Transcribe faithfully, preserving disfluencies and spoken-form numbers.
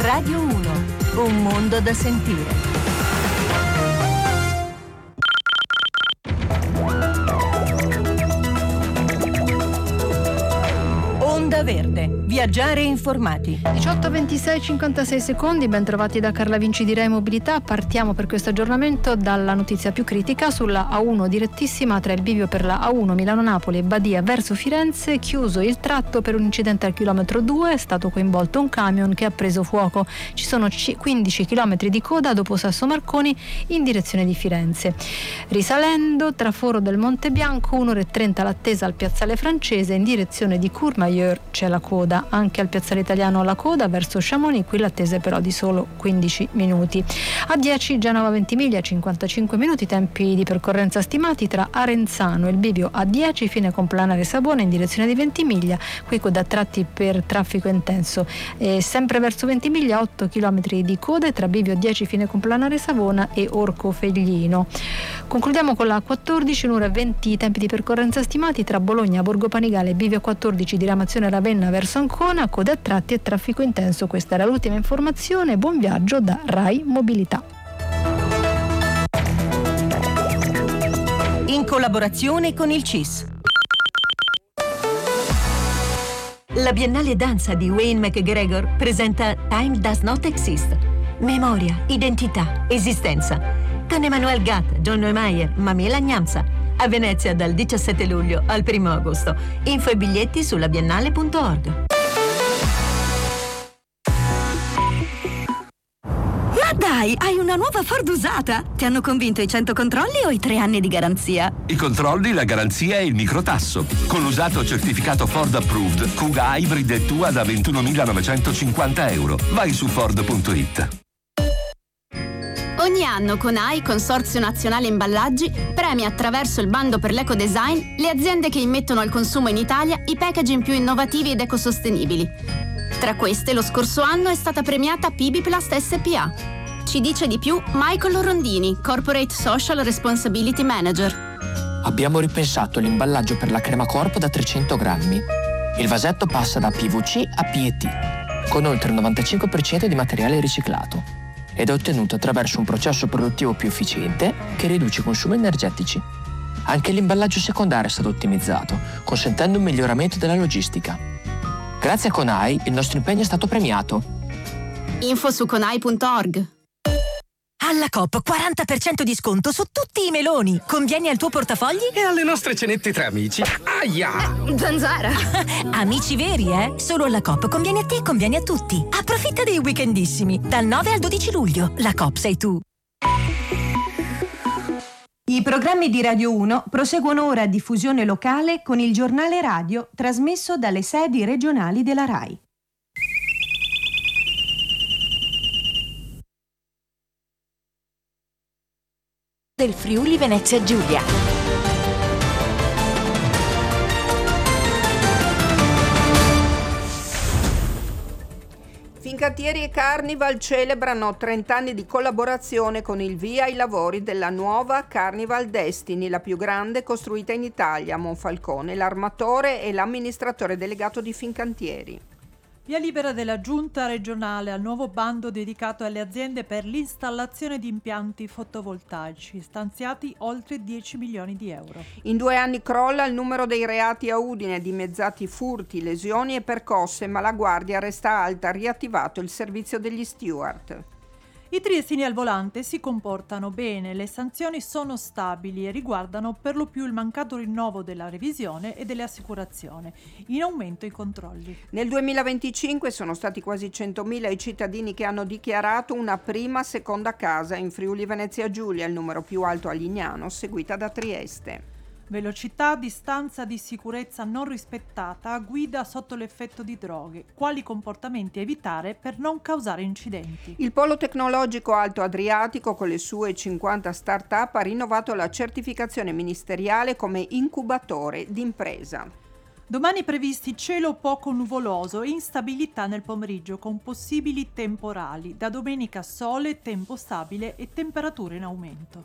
Radio uno, un mondo da sentire. Onda Verde, viaggiare informati. diciotto ventisei cinquantasei secondi, ben trovati da Carla Vinci di Rai Mobilità. Partiamo per questo aggiornamento dalla notizia più critica sulla A uno direttissima tra il bivio per la A uno Milano-Napoli e Badia verso Firenze, chiuso il tratto per un incidente al chilometro due, è stato coinvolto un camion che ha preso fuoco. Ci sono quindici chilometri di coda dopo Sasso Marconi in direzione di Firenze. Risalendo, traforo del Monte Bianco, un'ora e trenta l'attesa al piazzale francese in direzione di Courmayeur. C'è la coda, anche al piazzale italiano la coda verso Chamonix, qui l'attesa è però di solo quindici minuti. A dieci Genova Ventimiglia, cinquantacinque minuti, tempi di percorrenza stimati tra Arenzano e il bivio A dieci, fine complanare Savona in direzione di Ventimiglia, qui coda a tratti per traffico intenso. E sempre verso Ventimiglia otto chilometri di code tra bivio A dieci fine complanare Savona e Orco Feglino. Concludiamo con la quattordici, un'ora e venti tempi di percorrenza stimati tra Bologna, Borgo Panigale e bivio quattordici diramazione Ravenna verso Ancona, code a tratti e traffico intenso. Questa era l'ultima informazione. Buon viaggio da Rai Mobilità. In collaborazione con il C I S. La Biennale Danza di Wayne McGregor presenta Time Does Not Exist. Memoria, identità, esistenza. Con Emmanuel Gatt, John Neumeier, Mamela Gnamsa. A Venezia dal diciassette luglio al primo agosto. Info e biglietti sulla biennale punto org. Ma dai, hai una nuova Ford usata? Ti hanno convinto i cento controlli o i tre anni di garanzia? I controlli, la garanzia e il microtasso. Con l'usato certificato Ford Approved, Kuga Hybrid è tua da ventunomilanovecentoscinquanta euro. Vai su Ford punto it. Ogni anno CONAI, Consorzio Nazionale Imballaggi, premia attraverso il bando per l'ecodesign le aziende che immettono al consumo in Italia i packaging più innovativi ed ecosostenibili. Tra queste, lo scorso anno è stata premiata P B Plast S P A. Ci dice di più Michael Rondini, Corporate Social Responsibility Manager. Abbiamo ripensato l'imballaggio per la crema corpo da trecento grammi. Il vasetto passa da P V C a P E T, con oltre il novantacinque per cento di materiale riciclato, ed è ottenuto attraverso un processo produttivo più efficiente che riduce i consumi energetici. Anche l'imballaggio secondario è stato ottimizzato, consentendo un miglioramento della logistica. Grazie a CONAI il nostro impegno è stato premiato. Info su conai punto org. Alla Coop quaranta per cento di sconto su tutti i meloni. Convieni al tuo portafogli? E alle nostre cenette tra amici. Aia! Zanzara! Amici veri, eh? Solo alla Coop conviene a te e conviene a tutti. Approfitta dei weekendissimi. Dal nove al dodici luglio. La Coop sei tu. I programmi di Radio uno proseguono ora a diffusione locale con il giornale radio trasmesso dalle sedi regionali della RAI. Del Friuli Venezia Giulia. Fincantieri e Carnival celebrano trenta anni di collaborazione con il via ai lavori della nuova Carnival Destiny, la più grande costruita in Italia a Monfalcone, l'armatore e l'amministratore delegato di Fincantieri. Via libera della Giunta regionale al nuovo bando dedicato alle aziende per l'installazione di impianti fotovoltaici, stanziati oltre dieci milioni di euro. In due anni crolla il numero dei reati a Udine, dimezzati furti, lesioni e percosse, ma la guardia resta alta, riattivato il servizio degli steward. I triestini al volante si comportano bene, le sanzioni sono stabili e riguardano per lo più il mancato rinnovo della revisione e delle assicurazioni, in aumento i controlli. Nel duemilaventicinque sono stati quasi centomila i cittadini che hanno dichiarato una prima seconda casa in Friuli Venezia Giulia, il numero più alto a Lignano, seguita da Trieste. Velocità, distanza di sicurezza non rispettata, guida sotto l'effetto di droghe. Quali comportamenti evitare per non causare incidenti? Il Polo Tecnologico Alto Adriatico, con le sue cinquanta start-up, ha rinnovato la certificazione ministeriale come incubatore d'impresa. Domani previsti cielo poco nuvoloso e instabilità nel pomeriggio con possibili temporali. Da domenica sole, tempo stabile e temperature in aumento.